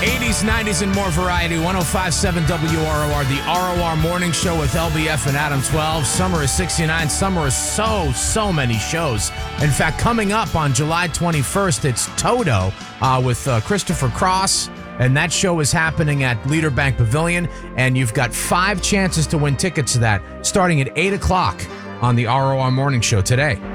80s, 90s, and more variety. 105.7 WROR, the ROR Morning Show with LBF and Adam 12. Summer is 69. Summer is so many shows. In fact, coming up on July 21st, it's Toto with Christopher Cross. And that show is happening at Leader Bank Pavilion. And you've got 5 chances to win tickets to that starting at 8 o'clock on the ROR Morning Show today.